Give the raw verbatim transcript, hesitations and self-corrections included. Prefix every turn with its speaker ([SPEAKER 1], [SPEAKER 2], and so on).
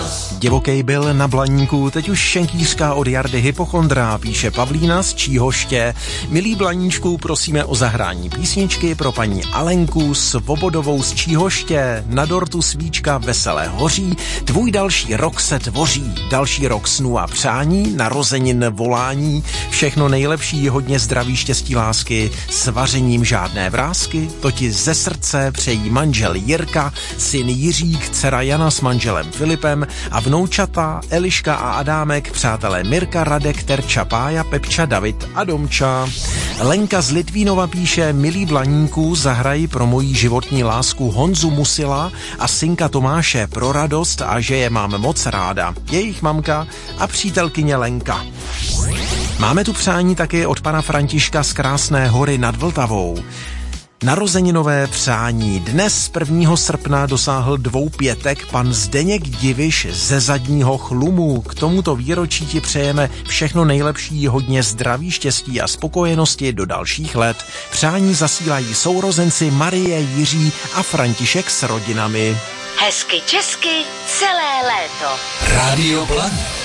[SPEAKER 1] Divokej byl na Blaníku, teď už šenkýřka od Jardy Hypochondra, píše Pavlína z Číhoště. Milí Blaníčku, prosíme o zahrání písničky pro paní Alenku Svobodovou z Číhoště. Na dortu svíčka veselé hoří, tvůj další rok se tvoří, další rok snů a přání, narozenin volání, všechno nejlepší, hodně zdraví, štěstí, lásky, s vařením žádné vrásky, to ti ze srdce přejí manžel Jirka, syn Jiřík, dcera Jana s manželem Filipem a vnoučata Eliška a Adámek, přátelé Mirka, Radek, Terča, Pája, Pepča, David a Domča. Lenka z Litvínova píše, milí Blaníku, zahrají pro moji životní lásku Honzu Musila a synka Tomáše pro radost a že je mám moc ráda. Jejich mamka a přítelkyně Lenka. Máme tu přání taky od pana Františka z Krásné Hory nad Vltavou. Narozeninové přání. Dnes prvního srpna dosáhl dvou pětek pan Zdeněk Diviš ze Zadního Chlumu. K tomuto výročí ti přejeme všechno nejlepší, hodně zdraví, štěstí a spokojenosti do dalších let. Přání zasílají sourozenci Marie, Jiří a František s rodinami.
[SPEAKER 2] Hezky česky celé léto.
[SPEAKER 3] Rádio Blaník.